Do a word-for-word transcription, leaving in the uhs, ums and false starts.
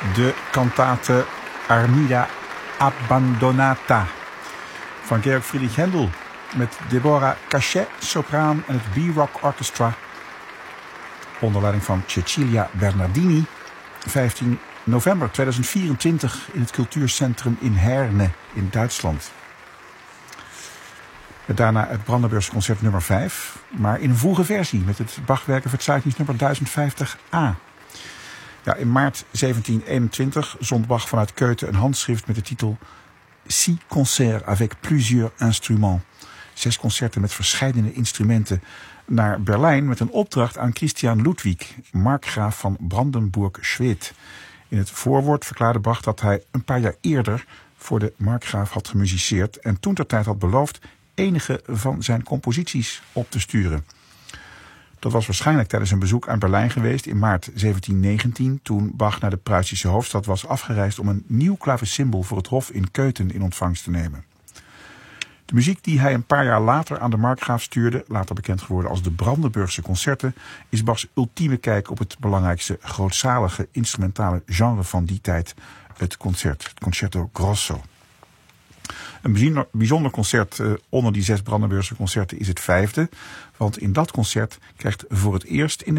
de cantate Armida Abbandonata van Georg Friedrich Händel met Deborah Cachet, sopraan en het B-Rock Orchestra onder leiding van Cecilia Bernardini. vijftien november tweeduizend vierentwintig in het Cultuurcentrum in Herne in Duitsland. Daarna het Brandenburgse concert nummer vijf, maar in een vroege versie met het Bachwerkenverzeichnis nummer duizend vijftig A. Ja, in maart zeventien eenentwintig zond Bach vanuit Köthen een handschrift met de titel Six concerts avec plusieurs instruments. Zes concerten met verscheidene instrumenten naar Berlijn met een opdracht aan Christian Ludwig, markgraaf van Brandenburg-Schwedt. In het voorwoord verklaarde Bach dat hij een paar jaar eerder voor de markgraaf had gemusiceerd en toentertijd had beloofd enige van zijn composities op te sturen. Dat was waarschijnlijk tijdens een bezoek aan Berlijn geweest in maart zeventien negentien... toen Bach naar de Pruisische hoofdstad was afgereisd om een nieuw klavecimbal voor het hof in Köthen in ontvangst te nemen. De muziek die hij een paar jaar later aan de markgraaf stuurde, later bekend geworden als de Brandenburgse concerten, is Bachs ultieme kijk op het belangrijkste grootzalige instrumentale genre van die tijd, het concert, het Concerto Grosso. Een bijzonder concert onder die zes Brandenburgse concerten is het vijfde, want in dat concert krijgt voor het eerst in de